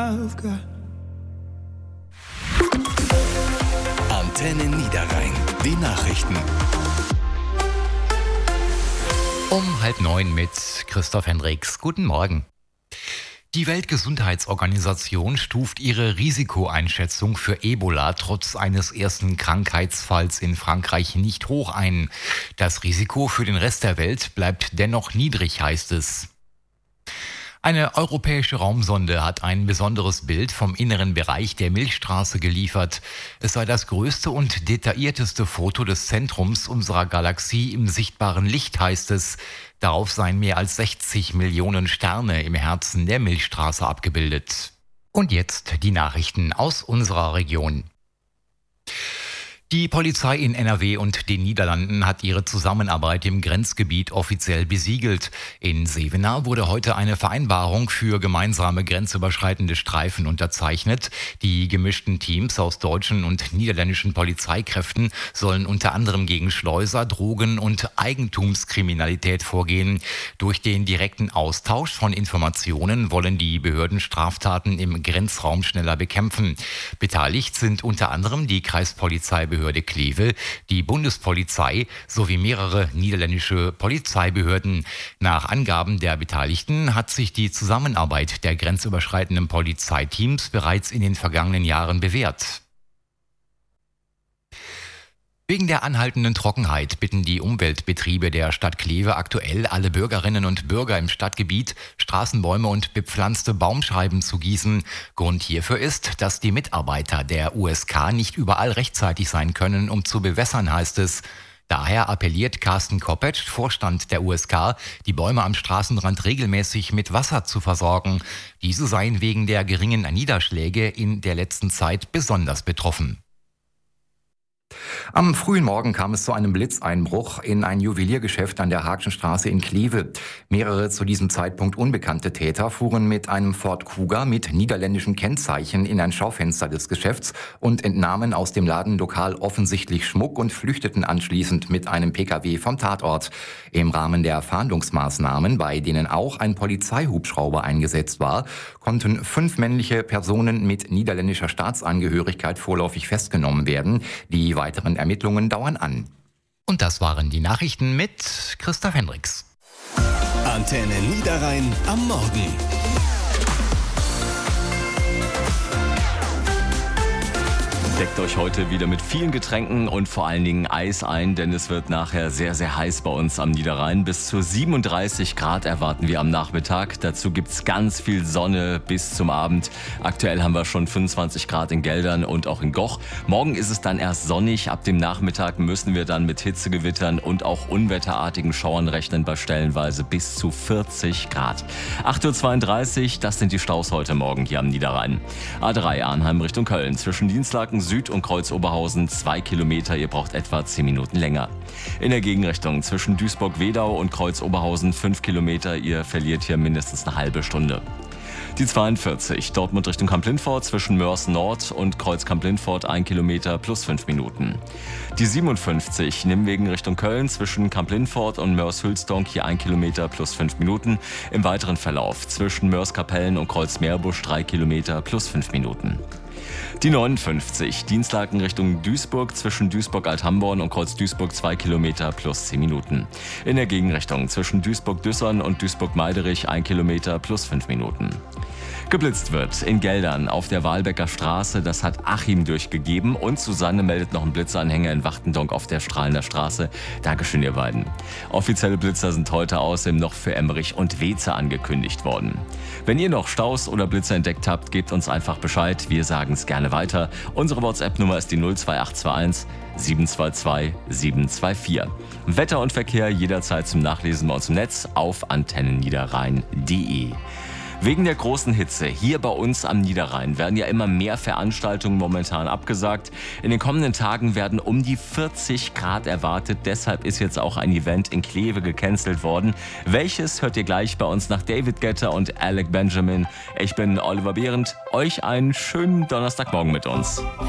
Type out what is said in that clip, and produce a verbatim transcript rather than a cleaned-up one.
I've got. Antenne Niederrhein, die Nachrichten. Um halb neun mit Christoph Hendricks. Guten Morgen. Die Weltgesundheitsorganisation stuft ihre Risikoeinschätzung für Ebola trotz eines ersten Krankheitsfalls in Frankreich nicht hoch ein. Das Risiko für den Rest der Welt bleibt dennoch niedrig, heißt es. Eine europäische Raumsonde hat ein besonderes Bild vom inneren Bereich der Milchstraße geliefert. Es sei das größte und detaillierteste Foto des Zentrums unserer Galaxie im sichtbaren Licht, heißt es. Darauf seien mehr als sechzig Millionen Sterne im Herzen der Milchstraße abgebildet. Und jetzt die Nachrichten aus unserer Region. Die Polizei in N R W und den Niederlanden hat ihre Zusammenarbeit im Grenzgebiet offiziell besiegelt. In Sevena wurde heute eine Vereinbarung für gemeinsame grenzüberschreitende Streifen unterzeichnet. Die gemischten Teams aus deutschen und niederländischen Polizeikräften sollen unter anderem gegen Schleuser, Drogen- und Eigentumskriminalität vorgehen. Durch den direkten Austausch von Informationen wollen die Behörden Straftaten im Grenzraum schneller bekämpfen. Beteiligt sind unter anderem die Kreispolizeibehörde Behörde Kleve, die Bundespolizei sowie mehrere niederländische Polizeibehörden. Nach Angaben der Beteiligten hat sich die Zusammenarbeit der grenzüberschreitenden Polizeiteams bereits in den vergangenen Jahren bewährt. Wegen der anhaltenden Trockenheit bitten die Umweltbetriebe der Stadt Kleve aktuell alle Bürgerinnen und Bürger im Stadtgebiet, Straßenbäume und bepflanzte Baumscheiben zu gießen. Grund hierfür ist, dass die Mitarbeiter der U S K nicht überall rechtzeitig sein können, um zu bewässern, heißt es. Daher appelliert Carsten Koppetsch, Vorstand der U S K, die Bäume am Straßenrand regelmäßig mit Wasser zu versorgen. Diese seien wegen der geringen Niederschläge in der letzten Zeit besonders betroffen. Am frühen Morgen kam es zu einem Blitzeinbruch in ein Juweliergeschäft an der Haagschen Straße in Kleve. Mehrere zu diesem Zeitpunkt unbekannte Täter fuhren mit einem Ford Kuga mit niederländischen Kennzeichen in ein Schaufenster des Geschäfts und entnahmen aus dem Ladenlokal offensichtlich Schmuck und flüchteten anschließend mit einem Pkw vom Tatort. Im Rahmen der Fahndungsmaßnahmen, bei denen auch ein Polizeihubschrauber eingesetzt war, konnten fünf männliche Personen mit niederländischer Staatsangehörigkeit vorläufig festgenommen werden. Die weiteren Ermittlungen dauern an. Und das waren die Nachrichten mit Christoph Hendricks. Antenne Niederrhein am Morgen. Deckt euch heute wieder mit vielen Getränken und vor allen Dingen Eis ein, denn es wird nachher sehr, sehr heiß bei uns am Niederrhein. Bis zu siebenunddreißig Grad erwarten wir am Nachmittag. Dazu gibt's ganz viel Sonne bis zum Abend. Aktuell haben wir schon fünfundzwanzig Grad in Geldern und auch in Goch. Morgen ist es dann erst sonnig. Ab dem Nachmittag müssen wir dann mit Hitzegewittern und auch unwetterartigen Schauern rechnen, bei stellenweise bis zu vierzig Grad. acht Uhr zweiunddreißig, das sind die Staus heute Morgen hier am Niederrhein. A drei Arnheim Richtung Köln zwischen Dienstlaken Süd und Kreuz Oberhausen zwei Kilometer, ihr braucht etwa zehn Minuten länger. In der Gegenrichtung zwischen Duisburg-Wedau und Kreuz Oberhausen fünf Kilometer, ihr verliert hier mindestens eine halbe Stunde. Die zweiundvierzig, Dortmund Richtung Kamp-Lindfort zwischen Mörs Nord und Kreuz Kamp-Lindfort ein Kilometer plus fünf Minuten. Die siebenundfünfzig, Nimwegen Richtung Köln zwischen Kamp-Lindfort und Mörs-Hülsdonk hier ein Kilometer plus fünf Minuten. Im weiteren Verlauf zwischen Mörs-Kapellen und Kreuz Meerbusch drei Kilometer plus fünf Minuten. Die neunundfünfzig, Dienstlaken Richtung Duisburg zwischen Duisburg-Althamborn und Kreuz Duisburg zwei Kilometer plus zehn Minuten. In der Gegenrichtung zwischen Duisburg-Düssern und Duisburg-Meiderich ein Kilometer plus fünf Minuten. Geblitzt wird in Geldern auf der Wahlbecker Straße, das hat Achim durchgegeben, und Susanne meldet noch einen Blitzanhänger in Wachtendonk auf der Strahlender Straße. Dankeschön, ihr beiden. Offizielle Blitzer sind heute außerdem noch für Emmerich und Weze angekündigt worden. Wenn ihr noch Staus oder Blitzer entdeckt habt, gebt uns einfach Bescheid, wir sagen es gerne weiter. Unsere WhatsApp-Nummer ist die null zwei acht zwei eins sieben zwei zwei sieben zwei vier. Wetter und Verkehr jederzeit zum Nachlesen bei uns im Netz auf antennenniederrhein punkt de. Wegen der großen Hitze hier bei uns am Niederrhein werden ja immer mehr Veranstaltungen momentan abgesagt. In den kommenden Tagen werden um die vierzig Grad erwartet. Deshalb ist jetzt auch ein Event in Kleve gecancelt worden. Welches hört ihr gleich bei uns nach David Guetta und Alec Benjamin. Ich bin Oliver Behrendt. Euch einen schönen Donnerstagmorgen mit uns.